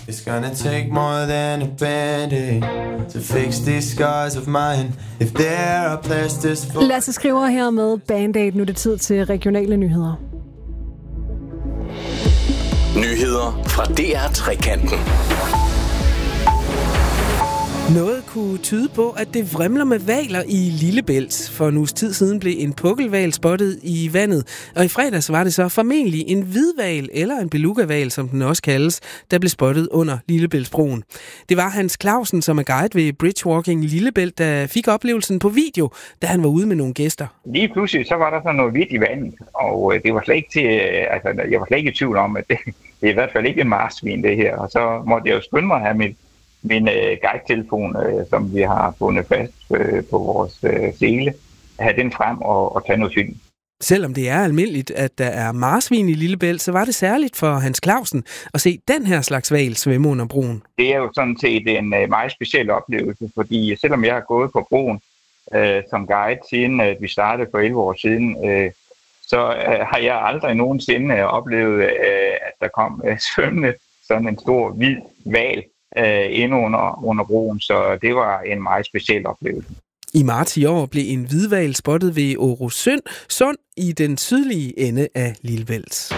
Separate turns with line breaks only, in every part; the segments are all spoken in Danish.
It's gonna take more than a band-aid to fix these scars of mine. If there are plasters for...
Lasse skriver her med Band-Aid. Nu er det tid til regionale nyheder.
Nyheder fra DR Trekanten.
Noget kunne tyde på, at det vrimler med hvaler i Lillebælt. For en uges tid siden blev en pukkelhval spottet i vandet, og i fredags var det så formentlig en hvidhval, eller en belugahval, som den også kaldes, der blev spottet under Lillebæltsbroen. Det var Hans Clausen, som er guide ved Bridgewalking Lillebælt, der fik oplevelsen på video, da han var ude med nogle gæster.
Lige pludselig så var der sådan noget hvidt i vandet, og det var slet ikke til, jeg var slet ikke i tvivl om, at det er i hvert fald ikke en marsvin det her, og så måtte jeg jo skynde mig at have min guide-telefon, som vi har fundet fast på vores sele, have den frem og tage noget film.
Selvom det er almindeligt, at der er marsvin i Lillebælt, så var det særligt for Hans Clausen at se den her slags hval svømme under broen.
Det er jo sådan set en meget speciel oplevelse, fordi selvom jeg har gået på broen som guide siden vi startede for 11 år siden, så har jeg aldrig nogensinde oplevet, at der kom svømmende sådan en stor hvid hval ind under broen, så det var en meget speciel oplevelse.
I marts i år blev en hvidhval spottet ved Årosund Sund i den sydlige ende af Lillebælt.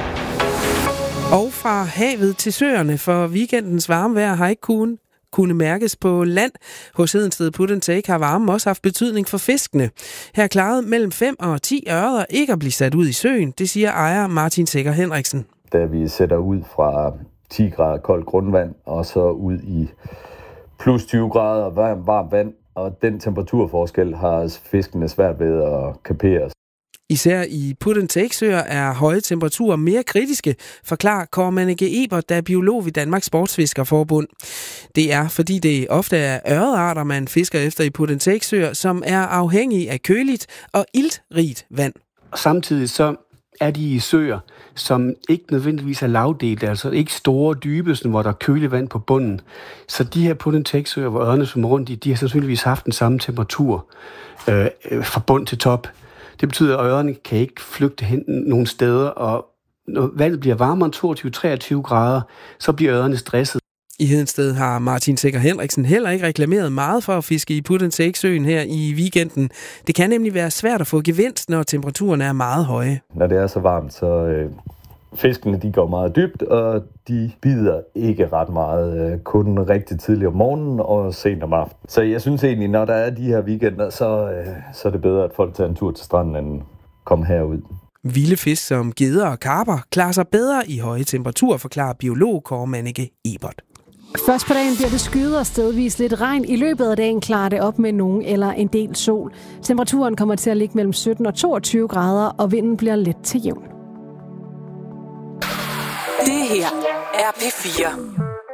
Og fra havet til søerne, for weekendens varmevejr har ikke kunne mærkes på land. Hos Hedensted Put and Take har varmen også haft betydning for fiskene. Her klarede mellem 5 og 10 ørreder ikke at blive sat ud i søen, det siger ejer Martin Sækker Henriksen.
Da vi sætter ud fra 10 grader koldt grundvand, og så ud i plus 20 grader varmt vand, og den temperaturforskel har fiskene svært ved at kapere.
Især i put and take søer er høje temperaturer mere kritiske, forklarer Kåre Manneke Ebert, der er biolog ved Danmarks Sportsfiskerforbund. Det er, fordi det ofte er ørredarter, man fisker efter i put and take søer, som er afhængige af køligt og iltrigt vand.
Samtidig så er de i søer, som ikke nødvendigvis er lavdelte, altså ikke store, dybe, hvor der er køligt vand på bunden. Så de her put and take søer, hvor ørrene svømmer rundt i, de har sandsynligvis haft den samme temperatur fra bund til top. Det betyder, at ørrene kan ikke flygte hen nogle steder, og når vandet bliver varmere end 22-23 grader, så bliver ørrene stresset.
I Hedensted har Martin Sækker Henriksen heller ikke reklameret meget for at fiske i put and take søen her i weekenden. Det kan nemlig være svært at få gevinst, når temperaturen er meget høje.
Når det er så varmt, så fiskene de går meget dybt, og de bider ikke ret meget. Kun rigtig tidligt om morgenen og sent om aftenen. Så jeg synes egentlig, når der er de her weekender, så er det bedre, at folk tager en tur til stranden end komme herud.
Vilde fisk som gedder og karper klarer sig bedre i høje temperaturer, forklarer biolog Kåre Manneke Ebert.
Først på dagen bliver det skyet og stedvis lidt regn. I løbet af dagen klarer det op med nogen eller en del sol. Temperaturen kommer til at ligge mellem 17 og 22 grader, og vinden bliver let til jævn.
Det her er P4.